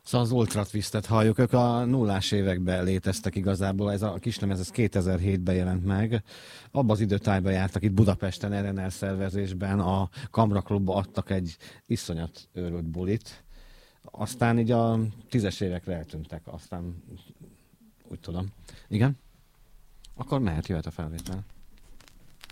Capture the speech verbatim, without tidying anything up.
Szóval az Ultra Twistet halljuk, ők a nullás években léteztek igazából, ez a kislemez ez kétezer-hétben jelent meg. Abban az időtájban jártak itt Budapesten, er en er szervezésben, a Kamra Klubba adtak egy iszonyat őrült bulit. Aztán így a tízes évekre eltűntek, aztán úgy tudom. Igen? Akkor mehet, jöhet a felvétel.